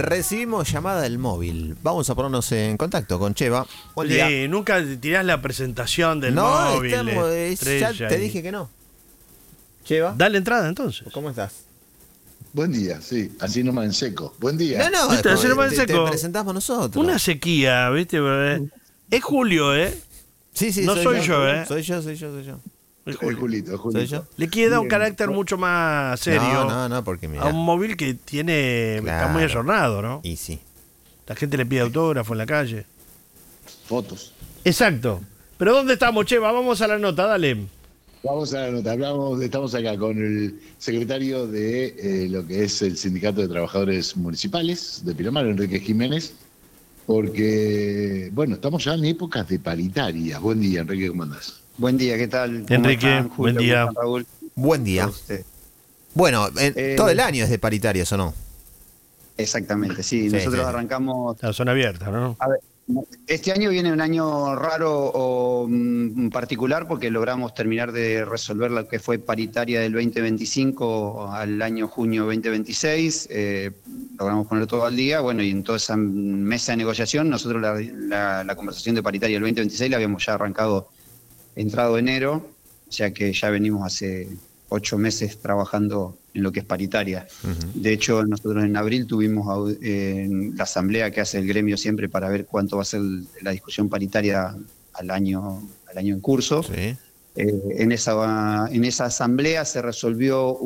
Recibimos llamada del móvil. Vamos a ponernos en contacto con Cheva. Buen día. Sí, nunca tirás la presentación del No, móvil. ya te dije que no. Cheva. Dale entrada entonces. ¿Cómo estás? Buen día, sí, así nomás en seco. Buen día. No, ¿Viste? Así nomás en te seco. presentamos nosotros. Una sequía, ¿viste? Es Julio, ¿eh? Sí, No soy yo, ¿eh? Soy yo. Es Julito, Julito. ¿Soy yo? Le queda un Bien. carácter mucho más serio No, porque mira. a un móvil que tiene está Claro. muy ayornado, ¿no? Y sí. La gente le pide autógrafo en la calle. Fotos. Exacto. Pero ¿dónde estamos, Cheva? Vamos a la nota, dale. Vamos a la nota. Estamos acá con el secretario de lo que es el Sindicato de Trabajadores Municipales de Pinamar, Enrique Jiménez, porque, bueno, estamos ya en épocas de paritarias. Buen día, Enrique, ¿cómo andás? Buen día, ¿qué tal? ¿Cómo Enrique, están, Julio? buen día. ¿Cómo están, Raúl? Buen día. A usted. Bueno, todo el año es de paritarias, ¿o no? Exactamente, sí. Sí, Nosotros sí. arrancamos... La zona abierta, ¿no? A ver, este año viene un año raro o particular porque logramos terminar de resolver lo que fue paritaria del 2025 al año junio 2026. Logramos poner todo al día. Bueno, y en toda esa mesa de negociación, nosotros la conversación de paritaria del 2026 la habíamos ya arrancado entrado enero, o sea que ya venimos hace 8 meses trabajando en lo que es paritaria. De hecho, nosotros en abril tuvimos la asamblea que hace el gremio siempre para ver cuánto va a ser la discusión paritaria al año en curso. Sí. En esa asamblea se resolvió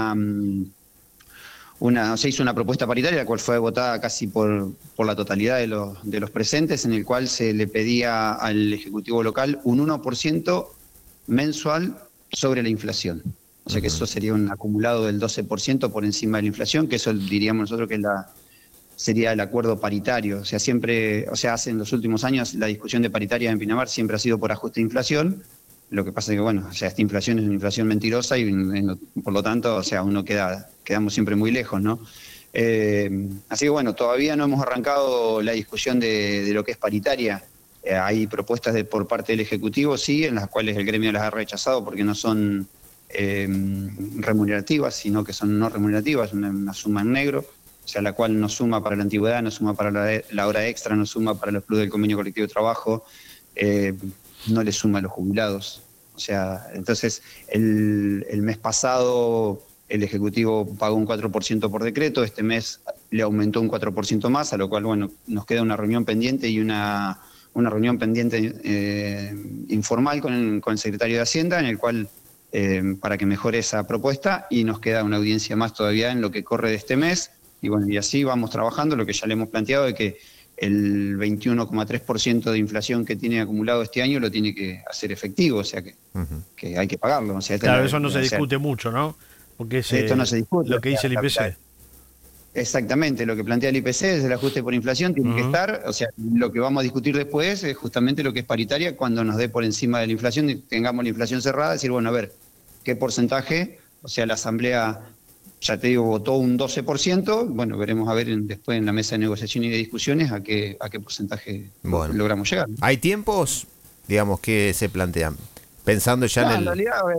se hizo una propuesta paritaria, la cual fue votada casi por la totalidad de los presentes, en el cual se le pedía al Ejecutivo local un 1% mensual sobre la inflación. O sea que eso sería un acumulado del 12% por encima de la inflación, que eso diríamos nosotros que sería el acuerdo paritario. O sea, hace en los últimos años la discusión de paritaria en Pinamar siempre ha sido por ajuste de inflación. Lo que pasa es que, bueno, o sea, esta inflación es una inflación mentirosa y por lo tanto, o sea, quedamos siempre muy lejos, ¿no? Así que, bueno, todavía no hemos arrancado la discusión de lo que es paritaria. Hay propuestas por parte del Ejecutivo, sí, en las cuales el gremio las ha rechazado porque no son remunerativas, sino que son no remunerativas, una suma en negro, o sea, la cual no suma para la antigüedad, no suma para la hora extra, no suma para los plus del convenio colectivo de trabajo, no le suma a los jubilados. O sea, entonces el mes pasado el Ejecutivo pagó un 4% por decreto, este mes le aumentó un 4% más, a lo cual, bueno, nos queda una reunión pendiente y una reunión pendiente informal con el secretario de Hacienda, en el cual para que mejore esa propuesta, y nos queda una audiencia más todavía en lo que corre de este mes, y bueno, y así vamos trabajando, lo que ya le hemos planteado de que el 21,3% de inflación que tiene acumulado este año lo tiene que hacer efectivo, o sea que hay que pagarlo. O sea, Claro, eso no se discute mucho, ¿no? Porque esto no se discute. Lo que dice el IPC. Exactamente, lo que plantea el IPC es el ajuste por inflación, tiene que estar, o sea, lo que vamos a discutir después es justamente lo que es paritaria, cuando nos dé por encima de la inflación y tengamos la inflación cerrada, decir, bueno, a ver, ¿qué porcentaje? O sea, la Asamblea, ya te digo, votó un 12%, bueno, veremos a ver después en la mesa de negociación y de discusiones a qué porcentaje logramos llegar. ¿Hay tiempos, digamos, que se plantean? Pensando ya en realidad, a ver,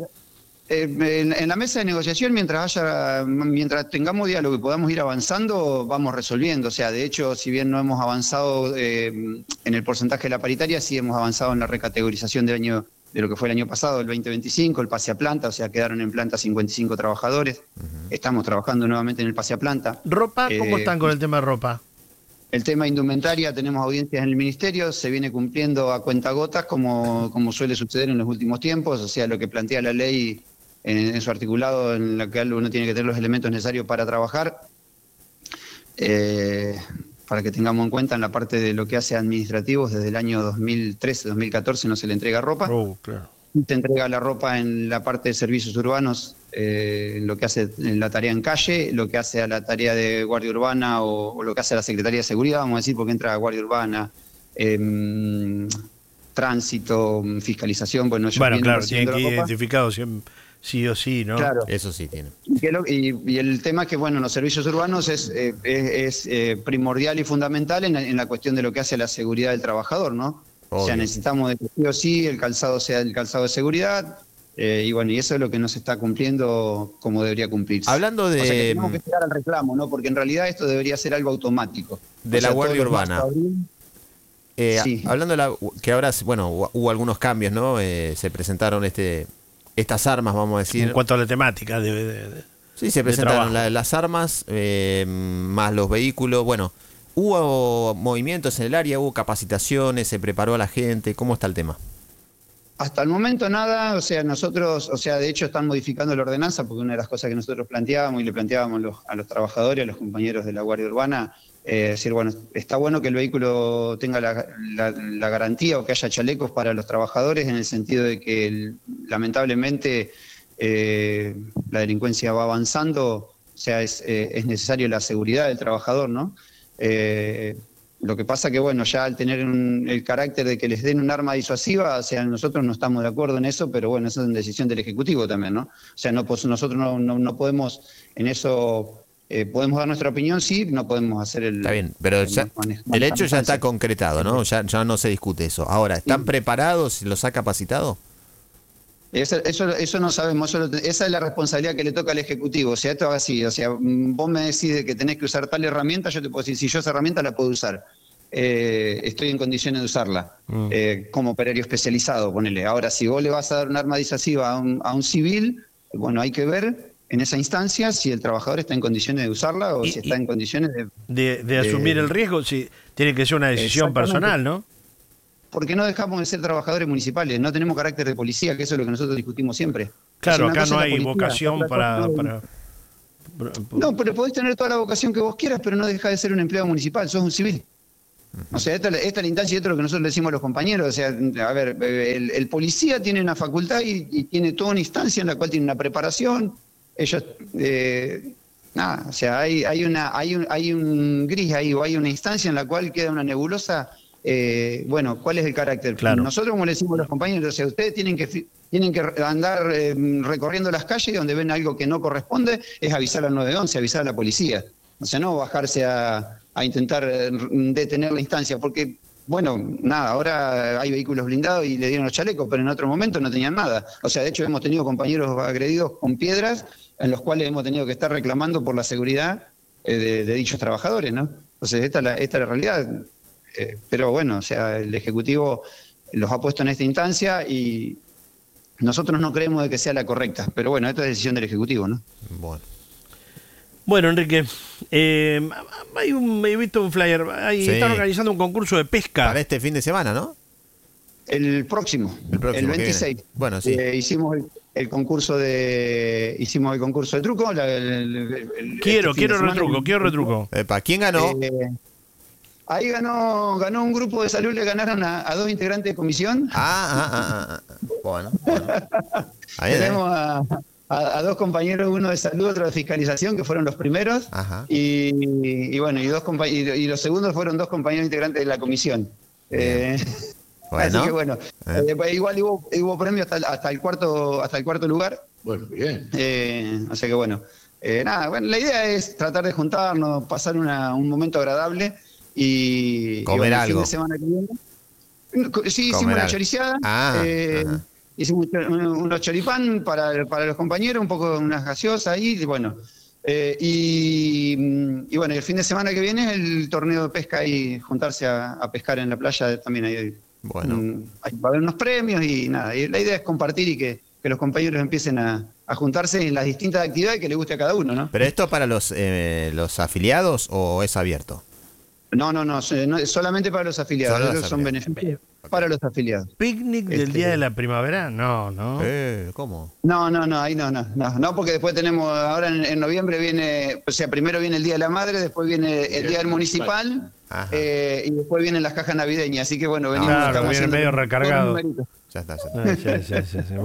en la mesa de negociación, mientras tengamos diálogo y podamos ir avanzando, vamos resolviendo. O sea, de hecho, si bien no hemos avanzado en el porcentaje de la paritaria, sí hemos avanzado en la recategorización de lo que fue el año pasado, el 2025, el pase a planta, o sea, quedaron en planta 55 trabajadores. Estamos trabajando nuevamente en el pase a planta. ¿Ropa? ¿Cómo están con el tema de ropa? El tema de indumentaria, tenemos audiencias en el Ministerio, se viene cumpliendo a cuentagotas como suele suceder en los últimos tiempos, o sea, lo que plantea la ley en su articulado, en la que uno tiene que tener los elementos necesarios para trabajar, para que tengamos en cuenta en la parte de lo que hace administrativos, desde el año 2013-2014 no se le entrega ropa. Claro. Se entrega la ropa en la parte de servicios urbanos, lo que hace en la tarea en calle, lo que hace a la tarea de guardia urbana o lo que hace a la Secretaría de Seguridad, vamos a decir, porque entra guardia urbana, tránsito, fiscalización. Bueno, claro, tienen que ir identificados sí o sí, ¿no? Claro. Eso sí tiene. Y el tema es que, bueno, los servicios urbanos es primordial y fundamental en la cuestión de lo que hace a la seguridad del trabajador, ¿no? Obvio. O sea, necesitamos de que sí o sí el calzado sea el calzado de seguridad, Y bueno, y eso es lo que no se está cumpliendo como debería cumplirse. Hablando O sea, que de, tenemos que llegar al reclamo, ¿no? Porque en realidad esto debería ser algo automático. de O sea, la Guardia todos los Urbana. martes, abril, sí. Hablando de que ahora, bueno, hubo algunos cambios, ¿no? Se presentaron estas armas, vamos a decir. En cuanto a la temática Sí, se de presentaron trabajo. las armas, más los vehículos. Bueno, hubo movimientos en el área, hubo capacitaciones, se preparó a la gente. ¿Cómo está el tema? Hasta el momento nada, o sea, nosotros, o sea, de hecho están modificando la ordenanza, porque una de las cosas que nosotros planteábamos y le planteábamos a los trabajadores, a los compañeros de la Guardia Urbana, decir, bueno, está bueno que el vehículo tenga la garantía o que haya chalecos para los trabajadores, en el sentido de que lamentablemente la delincuencia va avanzando, o sea, es necesario la seguridad del trabajador, ¿no? Lo que pasa que, bueno, ya al tener el carácter de que les den un arma disuasiva, o sea, nosotros no estamos de acuerdo en eso, pero bueno, eso es una decisión del Ejecutivo también, ¿no? O sea, nosotros no podemos en eso, podemos dar nuestra opinión, sí, no podemos hacer Está bien, pero el hecho ya está concretado, ¿no? Ya no se discute eso. Ahora, ¿están preparados? ¿Los ha capacitado? Eso no sabemos, esa es la responsabilidad que le toca al Ejecutivo. O sea, esto es así, o sea, vos me decís que tenés que usar tal herramienta, yo te puedo decir, si yo esa herramienta la puedo usar, estoy en condiciones de usarla, como operario especializado, ponele. Ahora, si vos le vas a dar un arma disuasiva a un civil, bueno, hay que ver en esa instancia si el trabajador está en condiciones de usarla o si está en condiciones de asumir el riesgo, sí, tiene que ser una decisión personal, ¿no? Porque no dejamos de ser trabajadores municipales, no tenemos carácter de policía, que eso es lo que nosotros discutimos siempre. Claro, o sea, acá no hay policía, vocación para... No, pero podés tener toda la vocación que vos quieras, pero no deja de ser un empleado municipal, sos un civil. O sea, esta es la instancia y esto es lo que nosotros le decimos a los compañeros. O sea, a ver, el policía tiene una facultad y tiene toda una instancia en la cual tiene una preparación. Ellos, nada, o sea, hay un gris ahí, o hay una instancia en la cual queda una nebulosa. Bueno, ¿cuál es el carácter? Claro. Nosotros, como le decimos a los compañeros, o sea, ustedes tienen que andar recorriendo las calles y donde ven algo que no corresponde, es avisar al 911, avisar a la policía. O sea, no bajarse a intentar detener la instancia, porque, bueno, nada, ahora hay vehículos blindados y le dieron los chalecos, pero en otro momento no tenían nada. O sea, de hecho hemos tenido compañeros agredidos con piedras, en los cuales hemos tenido que estar reclamando por la seguridad de dichos trabajadores, ¿no? Entonces, esta es la realidad. Pero bueno, o sea, el Ejecutivo los ha puesto en esta instancia y nosotros no creemos de que sea la correcta, pero bueno, esta es decisión del Ejecutivo, ¿no? Bueno, Enrique, he visto un flyer, Sí. están organizando un concurso de pesca. Para este fin de semana, ¿no? El próximo, el que 26. viene. Bueno, sí. Hicimos el concurso de truco. Quiero este fin de semana. retruco. Epa, ¿quién ganó? Ahí ganó un grupo de salud, le ganaron a dos integrantes de comisión. Bueno. Tenemos a dos compañeros, uno de salud, otro de fiscalización, que fueron los primeros. Ajá. Y bueno, y los segundos fueron dos compañeros integrantes de la comisión. Bueno. Así que bueno, igual hubo premios hasta el cuarto lugar. Bueno, bien. O sea que bueno, la idea es tratar de juntarnos, pasar un momento agradable y comer el algo. fin de semana que viene. Sí, hicimos una choriciada. Hicimos unos choripán para los compañeros, un poco unas gaseosas ahí, y bueno. Y bueno, el fin de semana que viene es el torneo de pesca y juntarse a pescar en la playa también ahí. Bueno. Va a haber unos premios y nada. Y la idea es compartir y que los compañeros empiecen a juntarse en las distintas actividades que les guste a cada uno, ¿no? ¿Pero esto para los afiliados o es abierto? No, solamente para los afiliados. Esos son beneficios para los afiliados. ¿Picnic del día de la primavera? No. ¿Cómo? No, ahí no, porque después tenemos, ahora en noviembre viene, o sea, primero viene el Día de la Madre, después viene el Día del Municipal, y después vienen las cajas navideñas, así que bueno, venimos. Claro, viene medio recargado. Ya está. Sí.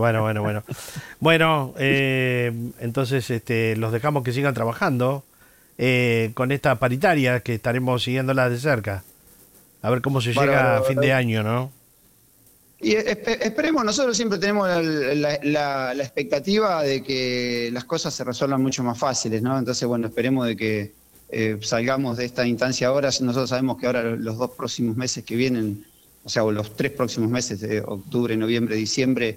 Bueno, entonces los dejamos que sigan trabajando con esta paritaria que estaremos siguiéndola de cerca. A ver cómo se llega a fin de año, ¿no? Y esperemos, nosotros siempre tenemos la expectativa de que las cosas se resuelvan mucho más fáciles, ¿no? Entonces, bueno, esperemos de que salgamos de esta instancia ahora. Nosotros sabemos que ahora los 2 próximos meses que vienen, o sea, o los 3 próximos meses, de octubre, noviembre, diciembre,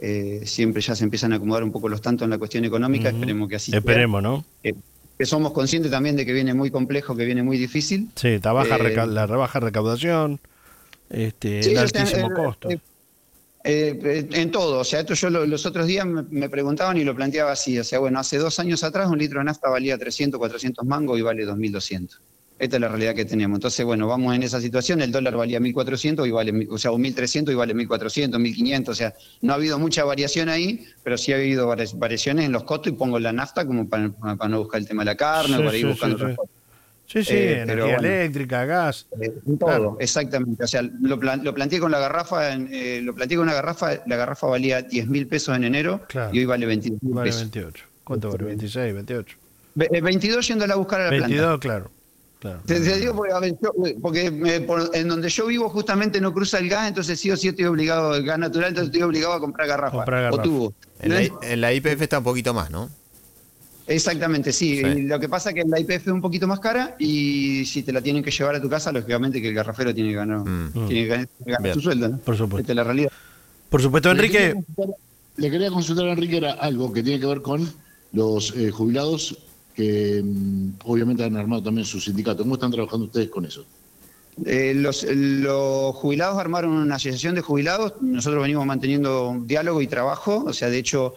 siempre ya se empiezan a acomodar un poco los tantos en la cuestión económica, esperemos que así sea. Esperemos, ¿no? Que somos conscientes también de que viene muy complejo, que viene muy difícil. Sí, la rebaja recaudación, el altísimo costo. En todo, o sea, esto yo los otros días me preguntaban y lo planteaba así, o sea, bueno, hace 2 años atrás un litro de nafta valía 300, 400 mangos y vale 2.200. Esta es la realidad que tenemos. Entonces, bueno, vamos en esa situación, el dólar valía 1.400 y vale, o sea, 1.300 y vale 1.400, 1.500, o sea, no ha habido mucha variación ahí, pero sí ha habido variaciones en los costos y pongo la nafta como para no buscar el tema de la carne, para ir buscando otras cosas. Sí, energía eléctrica, gas. Todo, claro. Exactamente. O sea, lo planteé con la garrafa, la garrafa valía 10.000 pesos en enero, claro, y hoy vale 22.000 pesos. Vale 28. ¿Cuánto vale? 26, 28. 22 yéndola a buscar a la 22, planta. Claro. Te digo porque en donde yo vivo justamente no cruza el gas, entonces sí o sí estoy obligado, el gas natural, entonces estoy obligado a comprar garrafa. O tubo. En la YPF está un poquito más, ¿no? Exactamente, sí. Lo que pasa es que la YPF es un poquito más cara y si te la tienen que llevar a tu casa, lógicamente que el garrafero tiene que ganar, su sueldo, ¿no? Por supuesto. Esta es la realidad. Por supuesto, Enrique. Le quería consultar a Enrique era algo que tiene que ver con los jubilados que obviamente han armado también su sindicato. ¿Cómo están trabajando ustedes con eso? Los jubilados armaron una asociación de jubilados. Nosotros venimos manteniendo diálogo y trabajo. O sea, de hecho,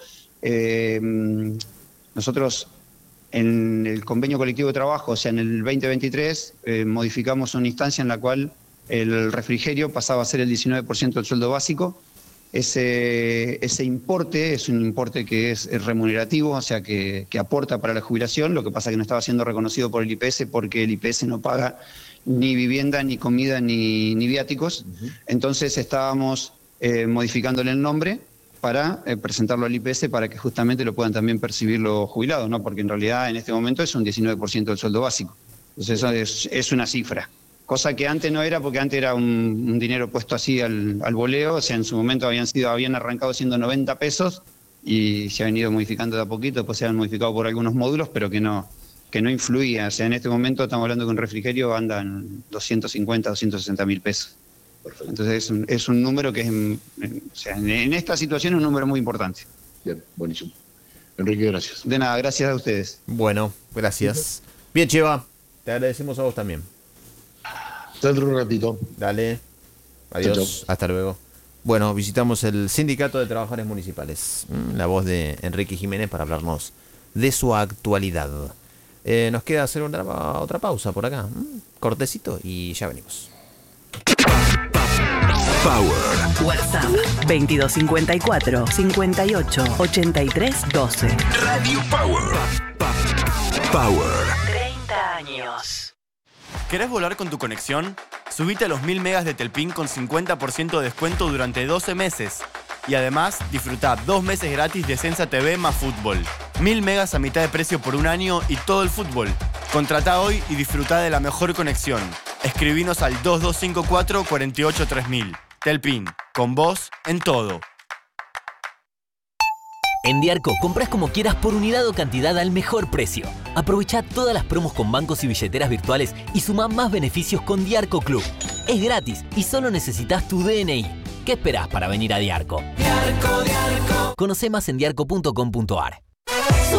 nosotros en el convenio colectivo de trabajo, o sea, en el 2023, modificamos una instancia en la cual el refrigerio pasaba a ser el 19% del sueldo básico. Ese importe es un importe que es remunerativo, o sea, que aporta para la jubilación. Lo que pasa es que no estaba siendo reconocido por el IPS porque el IPS no paga ni vivienda, ni comida, ni viáticos. Entonces estábamos modificándole el nombre para presentarlo al IPS para que justamente lo puedan también percibir los jubilados, ¿no? Porque en realidad en este momento es un 19% del sueldo básico. Entonces eso es una cifra. Cosa que antes no era, porque antes era un dinero puesto así al voleo. O sea, en su momento habían arrancado siendo 90 pesos y se ha venido modificando de a poquito, después se han modificado por algunos módulos, pero que no influía. O sea, en este momento estamos hablando que un refrigerio anda en 250, 260 mil pesos. Perfecto. Entonces es un número que en esta situación es un número muy importante. Bien, buenísimo. Enrique, gracias. De nada, gracias a ustedes. Bueno, gracias. Bien, Cheva, te agradecemos a vos también. Hasta otro ratito. Dale. Adiós. Chau. Hasta luego. Bueno, visitamos el Sindicato de Trabajadores Municipales. La voz de Enrique Jiménez para hablarnos de su actualidad. Nos queda hacer otra pausa por acá. Cortecito y ya venimos. Power. WhatsApp 2254 58 83 12. Radio Power. Power. 30 años. ¿Querés volar con tu conexión? Subite a los 1000 megas de Telpin con 50% de descuento durante 12 meses. Y además, disfruta 2 meses gratis de Sensa TV más fútbol. 1000 megas a mitad de precio por un año y todo el fútbol. Contratá hoy y disfruta de la mejor conexión. Escribinos al 2254 48 3000. Telpin, con vos en todo. En Diarco, compras como quieras por unidad o cantidad al mejor precio. Aprovecha todas las promos con bancos y billeteras virtuales y suma más beneficios con Diarco Club. Es gratis y solo necesitas tu DNI. ¿Qué esperás para venir a Diarco? Diarco. Conoce más en diarco.com.ar.